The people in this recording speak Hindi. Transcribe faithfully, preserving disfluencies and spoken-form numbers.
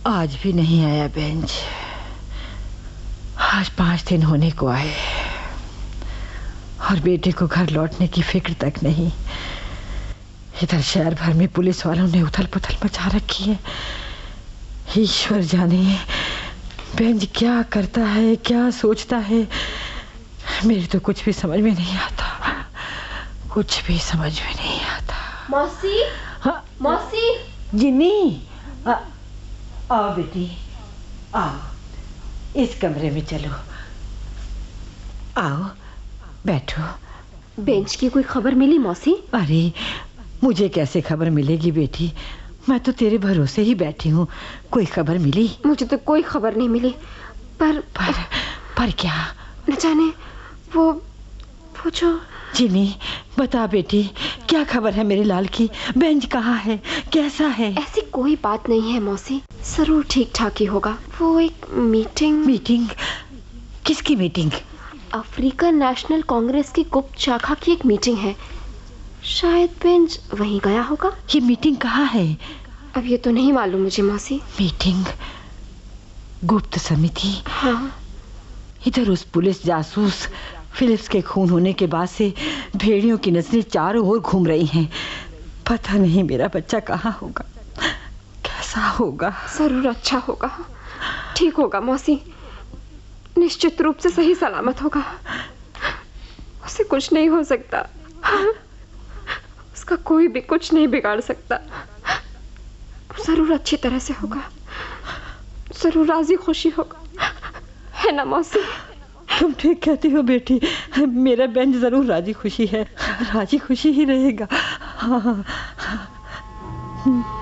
आज भी नहीं आया बेंच। आज पांच दिन होने को आए और बेटे को घर लौटने की फिक्र तक नहीं। इधर शहर भर में पुलिस वालों ने उथल पुथल मचा रखी है। ईश्वर जाने बेंच क्या करता है, क्या सोचता है, मेरे तो कुछ भी समझ में नहीं आता, कुछ भी समझ में नहीं आता। मौसी, हाँ मौसी। जिन्नी, आओ बेटी, आओ, इस कमरे में चलो, आओ बैठो। बेंच की कोई खबर मिली मौसी? अरे मुझे कैसे खबर मिलेगी बेटी, मैं तो तेरे भरोसे ही बैठी हूँ। कोई खबर मिली? मुझे तो कोई खबर नहीं मिली। पर पर पर क्या? न जाने वो वो जो। जिनी बता बेटी, क्या खबर है मेरे लाल की? बेंच कहाँ है, कैसा है? ऐसी कोई बात नहीं है मौसी, जरूर ठीक ठाक ही होगा। वो एक मीटिंग। मीटिंग? किसकी मीटिंग? अफ्रीकन नेशनल कांग्रेस की गुप्त शाखा की एक मीटिंग है, शायद बेंच वहीं गया होगा। ये मीटिंग कहाँ है? अब ये तो नहीं मालूम मुझे मौसी। मीटिंग? गुप्त समिति? हाँ। इधर उस पुलिस जासूस फिलिप्स के खून होने के बाद से भेड़ियों की नजरें चारों ओर घूम रही हैं। पता नहीं मेरा बच्चा कहाँ होगा, कैसा होगा। जरूर अच्छा होगा, ठीक होगा मौसी, निश्चित रूप से सही सलामत होगा। उसे कुछ नहीं हो सकता, उसका कोई भी कुछ नहीं बिगाड़ सकता। जरूर अच्छी तरह से होगा, जरूर राजी खुशी होगा, है ना मौसी? तुम ठीक कहती हो बेटी, मेरा बेंच जरूर राजी खुशी है, राजी खुशी ही रहेगा। हाँ, हाँ, हाँ।